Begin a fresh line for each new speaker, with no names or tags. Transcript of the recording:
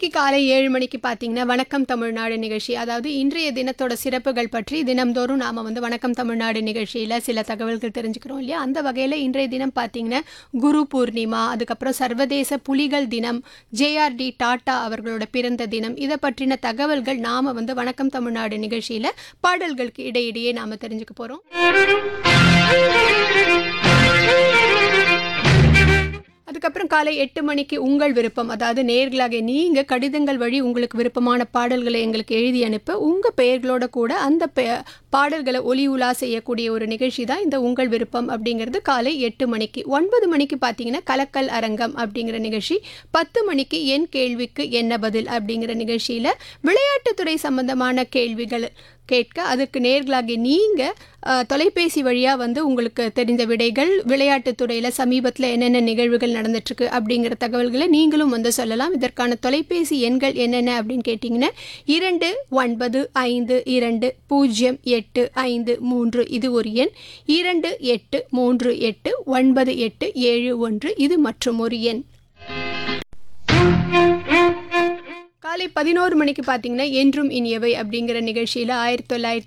இன்னைக்கு காலை 7 மணிக்கு பார்த்தீங்கன்னா வணக்கம் தமிழ்நாடு நிகழ்ச்சி. அதாவது இன்றைய தினத்தோட சிறப்புகள் பற்றி தினம்தோறும் நாம வணக்கம் தமிழ்நாடு நிகழ்ச்சியில சில தகவல்கள் தெரிஞ்சுக்கிறோம் இல்லையா? அந்த வகையில இன்றைய தினம் பார்த்தீங்கன்னா குரு பூர்ணிமா, அதுக்கப்புறம் சர்வதேச புலிகள் தினம், ஜேஆர்டி டாட்டா அவர்களோட பிறந்த தினம், இதை பற்றின தகவல்கள் நாம வணக்கம் தமிழ்நாடு நிகழ்ச்சியில பாடல்களுக்கு இடையிடையே நாம தெரிஞ்சுக்க போறோம். அதுக்கப்புறம் காலை 8 மணிக்கு உங்கள் விருப்பம், அதாவது நேயர்களாகிய நீங்க கடிதங்கள் வழி உங்களுக்கு விருப்பமான பாடல்களை எங்களுக்கு எழுதி அனுப்ப உங்க பெயர்களோட கூட அந்த பாடல்களை ஒலி உலா செய்யக்கூடிய ஒரு நிகழ்ச்சி தான் இந்த உங்கள் விருப்பம் அப்படிங்கிறது. காலை 8 மணிக்கு 9 மணிக்கு பார்த்தீங்கன்னா கலக்கல் அரங்கம் அப்படிங்கிற நிகழ்ச்சி. 10 மணிக்கு என் கேள்விக்கு என்ன பதில் அப்படிங்கிற நிகழ்ச்சியில் விளையாட்டுத்துறை சம்பந்தமான கேள்விகள் கேட்க அதுக்கு நேர்களாகி நீங்கள் தொலைபேசி வழியாக உங்களுக்கு தெரிந்த விடைகள், விளையாட்டுத்துறையில் சமீபத்தில் என்னென்ன நிகழ்வுகள் நடந்துட்டுருக்கு அப்படிங்கிற தகவல்களை நீங்களும் சொல்லலாம். இதற்கான தொலைபேசி எண்கள் என்னென்ன அப்படின்னு கேட்டிங்கன்னா 2952208531 இது ஒரு எண், 28389871 இது மற்றும் ஒரு எண். காலை 11 மணிக்கு பார்த்தீங்கன்னா என்றும் இனியவை அப்படிங்கிற நிகழ்ச்சியில்